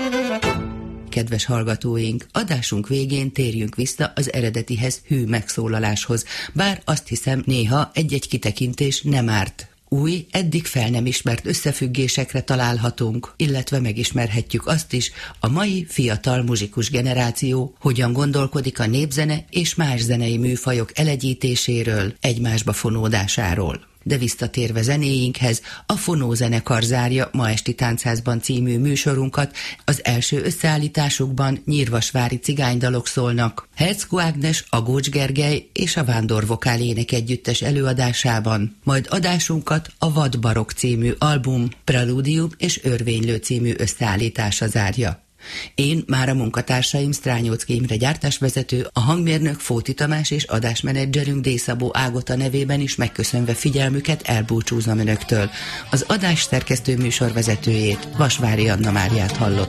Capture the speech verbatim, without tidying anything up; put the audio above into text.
Kedves hallgatóink, adásunk végén térjünk vissza az eredetihez, hű megszólaláshoz, bár azt hiszem néha egy-egy kitekintés nem árt. Új, eddig fel nem ismert összefüggésekre találhatunk, illetve megismerhetjük azt is, a mai fiatal muzsikus generáció hogyan gondolkodik a népzene és más zenei műfajok elegyítéséről, egymásba fonódásáról. De visszatérve zenéinkhez, a Fonó zenekar zárja Ma esti Táncházban című műsorunkat. Az első összeállításukban nyírvasvári cigánydalok szólnak. Herczko Ágnes, a Gócs Gergely és a Vándor Vokál Ének Együttes előadásában, majd adásunkat a Vad Barokk című album, Preludium és Örvénylő című összeállítása zárja. Én már a munkatársaim Strányóczky Imre gyártásvezető, a hangmérnök Fóti Tamás és adásmenedzserünk D. Szabó Ágota nevében is megköszönve figyelmüket elbúcsúzom önöktől. Az adás szerkesztő műsorvezetőjét, Vasvári Anna Máriát hallott.